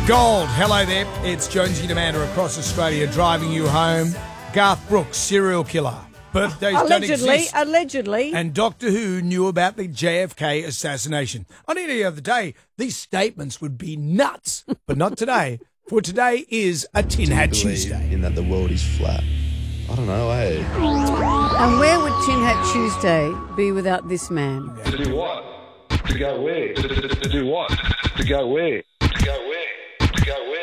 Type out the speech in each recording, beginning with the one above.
Gold, hello there. It's Jonesy and Amanda across Australia driving you home. Garth Brooks, serial killer. Birthdays don't exist. Allegedly. And Doctor Who knew about the JFK assassination. On any other day, these statements would be nuts. But not today. For today is a Tin Hat Tuesday. In that the world is flat. I don't know, eh? And where would Tin Hat Tuesday be without this man? To do what? To go where? To do what? To go where? To go where? To go where?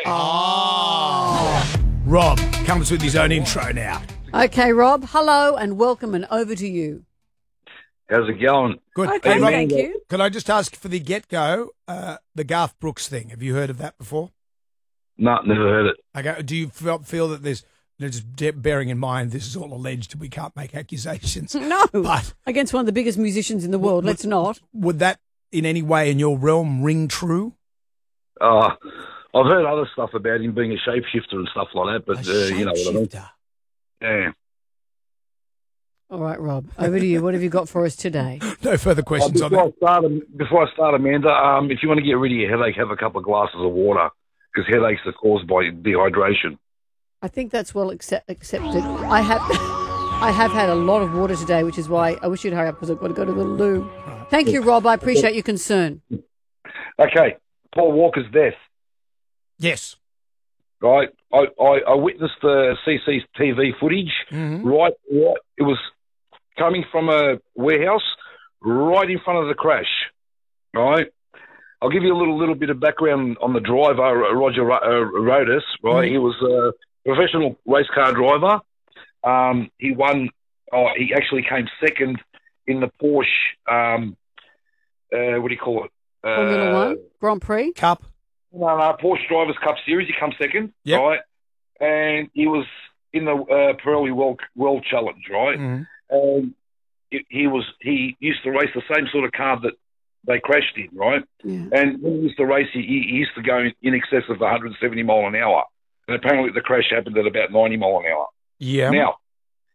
Rob comes with his own intro now. Okay, Rob, hello and welcome and over to you. How's it going? Good. Okay, Hey, Rob, thank you. Could I just ask for the get-go, the Garth Brooks thing? Have you heard of that before? No, never heard it. Okay. Do you feel that there's, just bearing in mind this is all alleged and we can't make accusations? No, But against one of the biggest musicians in the world, let's not. would that in any way in your realm ring true? I've heard other stuff about him being a shapeshifter and stuff like that, but you know what I mean. Shapeshifter. Yeah. All right, Rob, over to you. What have you got for us today? No further questions on that. Before I start, Amanda, if you want to get rid of your headache, have a couple of glasses of water, because headaches are caused by dehydration. I think that's well accepted. I have had a lot of water today, which is why I wish you'd hurry up because I've got to go to the loo. Thank you, Rob. I appreciate your concern. Okay, Paul Walker's death. Yes. Right, I witnessed the CCTV footage. Mm-hmm. Right, it was coming from a warehouse right in front of the crash. Right, I'll give you a little bit of background on the driver, Roger Rodas. Right, Mm-hmm. He was a professional race car driver. He won. He actually came second in the Porsche. What do you call it? Formula One Grand Prix. Cup. No, Porsche Drivers' Cup Series. He come second, Yep. right? And he was in the Pirelli World Challenge, right? Mm-hmm. And he used to race the same sort of car that they crashed in, right? Yeah. And when he used to race, he used to go in excess of 170 mile an hour. And apparently the crash happened at about 90 mile an hour. Yeah. Now,